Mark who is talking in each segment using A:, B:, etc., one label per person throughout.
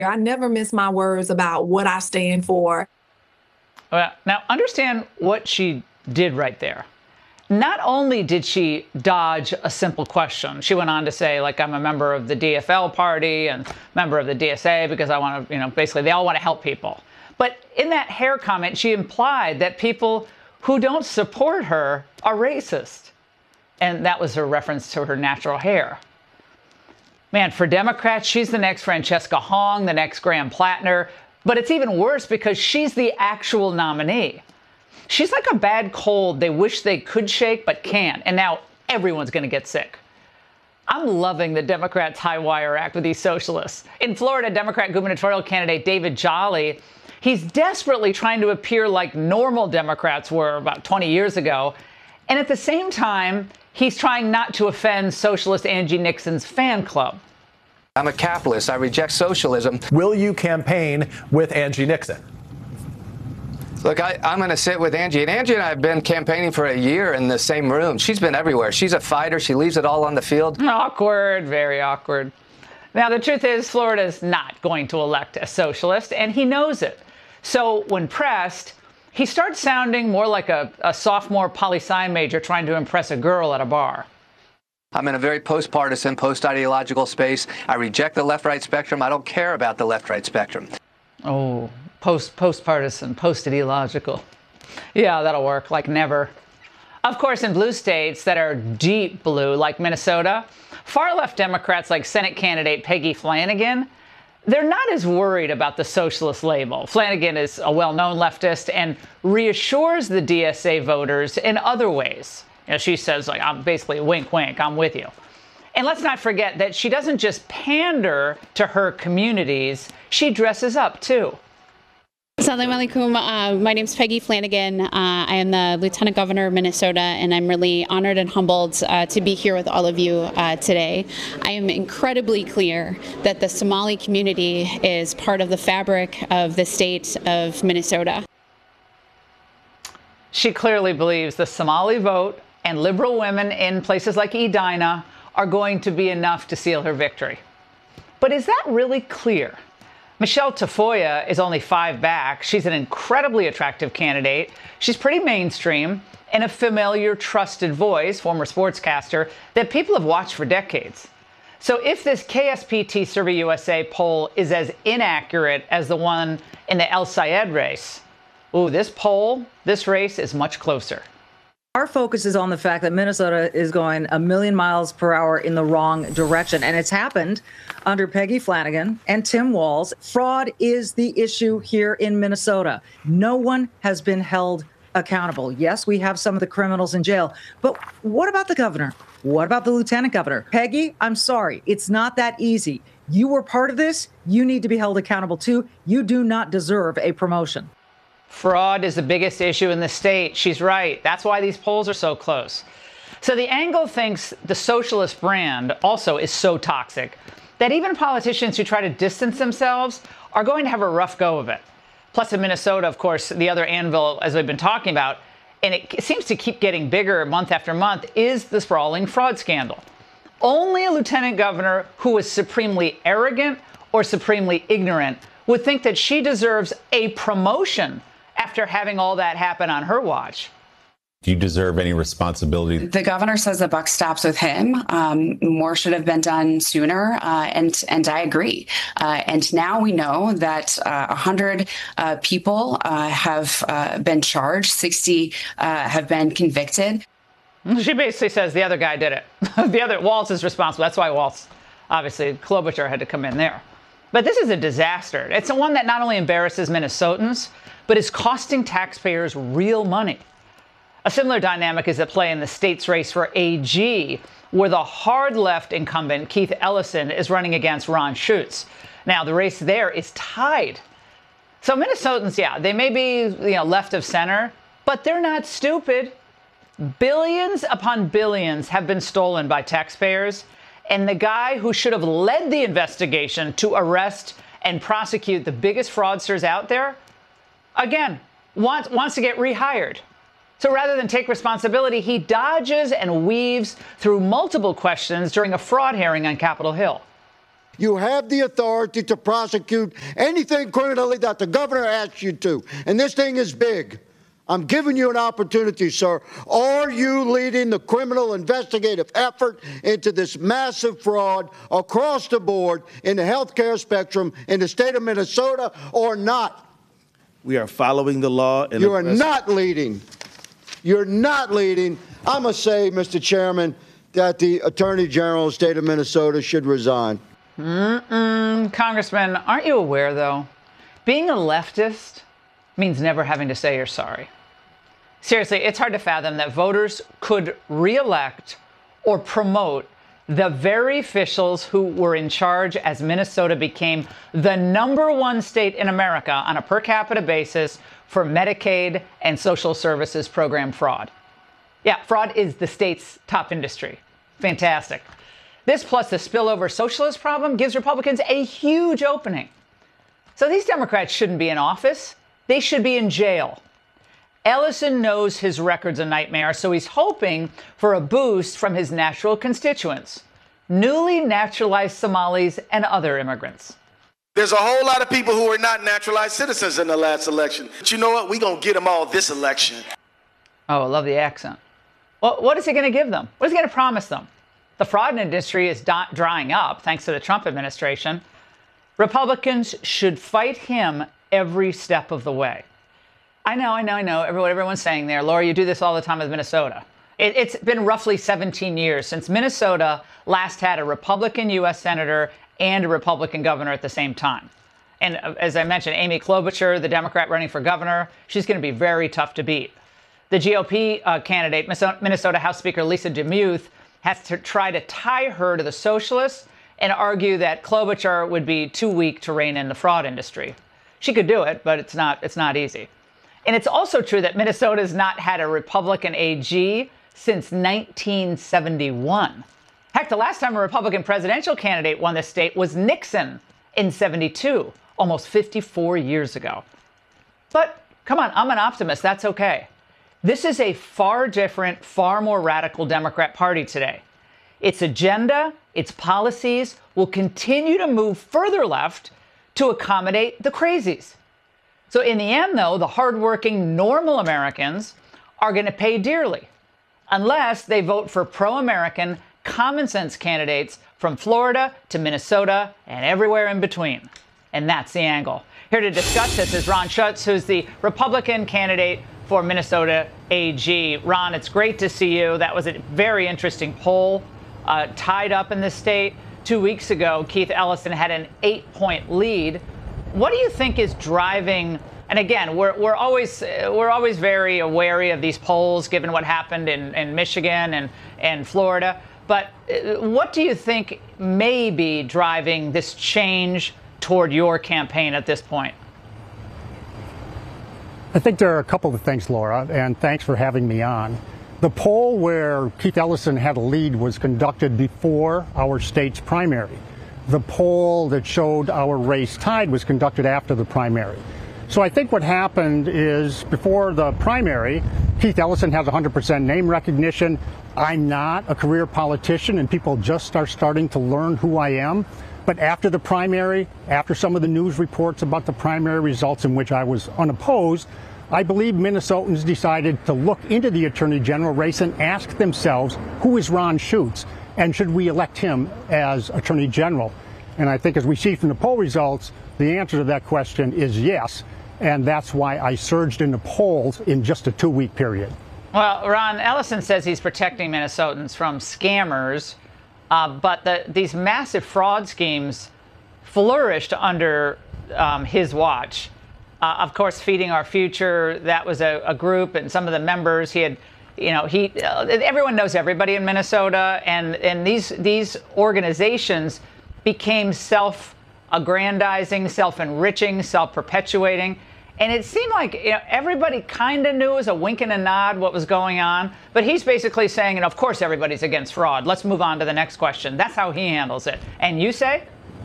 A: I never miss my words about what I stand for.
B: Well, now understand what she did right there. Not only did she dodge a simple question, she went on to say, like, I'm a member of the DFL party and member of the DSA because I want to, basically they all want to help people. But in that hair comment, she implied that people who don't support her are racist. And that was her reference to her natural hair. Man, for Democrats, she's the next Francesca Hong, the next Graham Plattner. But it's even worse because she's the actual nominee. She's like a bad cold they wish they could shake but can't. And now everyone's going to get sick. I'm loving the Democrats' high wire act with these socialists. In Florida, Democrat gubernatorial candidate David Jolly, he's desperately trying to appear like normal Democrats were about 20 years ago. And at the same time, he's trying not to offend socialist Angie Nixon's fan club.
C: I'm a capitalist. I reject socialism.
D: Will you campaign with Angie Nixon?
C: Look, I'm going to sit with Angie. And Angie and I have been campaigning for a year in the same room. She's been everywhere. She's a fighter. She leaves it all on the field.
B: Awkward, very awkward. Now, the truth is, Florida's not going to elect a socialist, and he knows it. So when pressed, he starts sounding more like a sophomore poli-sci major trying to impress a girl at a bar.
C: I'm in a very post-partisan, post-ideological space. I reject the left-right spectrum. I don't care about the left-right spectrum.
B: Oh, post-partisan, post-ideological. Yeah, that'll work like never. Of course, in blue states that are deep blue, like Minnesota, far-left Democrats like Senate candidate Peggy Flanagan, they're not as worried about the socialist label. Flanagan is a well-known leftist and reassures the DSA voters in other ways. She says, like, I'm basically wink, wink, I'm with you. And let's not forget that she doesn't just pander to her communities, she dresses up, too.
E: Assalamu alaikum. My name's Peggy Flanagan. I am the Lieutenant Governor of Minnesota, and I'm really honored and humbled to be here with all of you today. I am incredibly clear that the Somali community is part of the fabric of the state of Minnesota.
B: She clearly believes the Somali vote and liberal women in places like Edina are going to be enough to seal her victory. But is that really clear? Michelle Tafoya is only 5 back. She's an incredibly attractive candidate. She's pretty mainstream and a familiar, trusted voice, former sportscaster, that people have watched for decades. So if this KSPT Survey USA poll is as inaccurate as the one in the El Sayed race, this race is much closer.
F: Our focus is on the fact that Minnesota is going a million miles per hour in the wrong direction. And it's happened under Peggy Flanagan and Tim Walz. Fraud is the issue here in Minnesota. No one has been held accountable. Yes, we have some of the criminals in jail. But what about the governor? What about the lieutenant governor? Peggy, I'm sorry. It's not that easy. You were part of this. You need to be held accountable, too. You do not deserve a promotion.
B: Fraud is the biggest issue in the state. She's right. That's why these polls are so close. So the angle thinks the socialist brand also is so toxic that even politicians who try to distance themselves are going to have a rough go of it. Plus in Minnesota, of course, the other anvil, as we've been talking about, and it seems to keep getting bigger month after month, is the sprawling fraud scandal. Only a lieutenant governor who is supremely arrogant or supremely ignorant would think that she deserves a promotion after having all that happen on her watch.
G: Do you deserve any responsibility?
H: The governor says the buck stops with him. More should have been done sooner, and I agree. And now we know that 100 people have been charged, 60 have been convicted.
B: She basically says the other guy did it. Walz is responsible. That's why Walz, obviously, Klobuchar had to come in there. But this is a disaster. It's the one that not only embarrasses Minnesotans, but is costing taxpayers real money. A similar dynamic is at play in the state's race for AG, where the hard left incumbent, Keith Ellison, is running against Ron Schutz. Now, the race there is tied. So Minnesotans, yeah, they may be left of center, but they're not stupid. Billions upon billions have been stolen by taxpayers, and the guy who should have led the investigation to arrest and prosecute the biggest fraudsters out there, again, wants to get rehired. So rather than take responsibility, he dodges and weaves through multiple questions during a fraud hearing on Capitol Hill.
I: You have the authority to prosecute anything criminally that the governor asks you to. And this thing is big. I'm giving you an opportunity, sir. Are you leading the criminal investigative effort into this massive fraud across the board in the healthcare spectrum in the state of Minnesota or not?
J: We are following the law. And
I: you are not leading. You're not leading. I must say, Mr. Chairman, that the Attorney General of the state of Minnesota should resign.
B: Congressman, aren't you aware, though, being a leftist means never having to say you're sorry? Seriously, it's hard to fathom that voters could reelect or promote the very officials who were in charge as Minnesota became the #1 state in America on a per capita basis for Medicaid and social services program fraud. Yeah, fraud is the state's top industry. Fantastic. This plus the spillover socialist problem gives Republicans a huge opening. So these Democrats shouldn't be in office. They should be in jail. Ellison knows his record's a nightmare, so he's hoping for a boost from his natural constituents, newly naturalized Somalis and other immigrants.
K: There's a whole lot of people who are not naturalized citizens in the last election. But you know what? We're going to get them all this election.
B: Oh, I love the accent. Well, what is he going to give them? What is he going to promise them? The fraud industry is drying up, thanks to the Trump administration. Republicans should fight him every step of the way. I know. Everyone's saying there. Laura, you do this all the time with Minnesota. It's been roughly 17 years since Minnesota last had a Republican U.S. senator and a Republican governor at the same time. And as I mentioned, Amy Klobuchar, the Democrat running for governor, she's going to be very tough to beat. The GOP candidate, Minnesota House Speaker Lisa DeMuth, has to try to tie her to the socialists and argue that Klobuchar would be too weak to rein in the fraud industry. She could do it, but it's not easy. And it's also true that Minnesota has not had a Republican AG since 1971. Heck, the last time a Republican presidential candidate won the state was Nixon in 72, almost 54 years ago. But come on, I'm an optimist. That's okay. This is a far different, far more radical Democrat Party today. Its agenda, its policies will continue to move further left to accommodate the crazies. So in the end, though, the hardworking, normal Americans are going to pay dearly unless they vote for pro-American, common-sense candidates from Florida to Minnesota and everywhere in between. And that's the angle. Here to discuss this is Ron Schutz, who's the Republican candidate for Minnesota AG. Ron, it's great to see you. That was a very interesting poll tied up in the state. 2 weeks ago, Keith Ellison had an 8-point lead. What do you think is driving? And again, we're always very wary of these polls, given what happened in Michigan and Florida. But what do you think may be driving this change toward your campaign at this point?
L: I think there are a couple of things, Laura, and thanks for having me on. The poll where Keith Ellison had a lead was conducted before our state's primary. The poll that showed our race tied was conducted after the primary. So I think what happened is before the primary, Keith Ellison has 100% name recognition. I'm not a career politician, and people just are starting to learn who I am. But after the primary, after some of the news reports about the primary results in which I was unopposed, I believe Minnesotans decided to look into the Attorney General race and ask themselves, who is Ron Schutz, and should we elect him as Attorney General? And I think as we see from the poll results, the answer to that question is yes, and that's why I surged in the polls in just a 2-week period.
B: Well, Ron, Ellison says he's protecting Minnesotans from scammers, but these massive fraud schemes flourished under his watch. Of course, Feeding Our Future, that was a group, and some of the members, everyone knows everybody in Minnesota, and these organizations became self-aggrandizing, self-enriching, self-perpetuating. And it seemed like everybody kind of knew as a wink and a nod what was going on. But he's basically saying, and of course everybody's against fraud. Let's move on to the next question. That's how he handles it. And you say?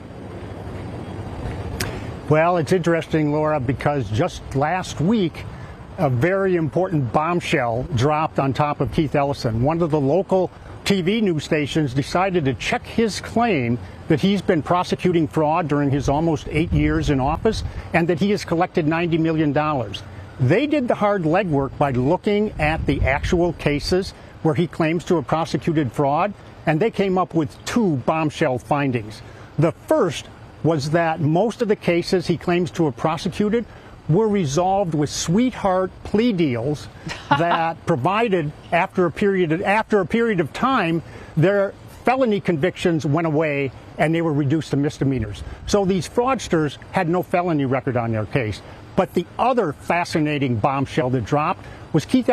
L: Well, it's interesting, Laura, because just last week, a very important bombshell dropped on top of Keith Ellison. One of the local TV news stations decided to check his claim that he's been prosecuting fraud during his almost 8 years in office and that he has collected $90 million. They did the hard legwork by looking at the actual cases where he claims to have prosecuted fraud, and they came up with 2 bombshell findings. The first was that most of the cases he claims to have prosecuted were resolved with sweetheart plea deals that provided after a period of time, their felony convictions went away and they were reduced to misdemeanors. So these fraudsters had no felony record on their case. But the other fascinating bombshell that dropped was Keith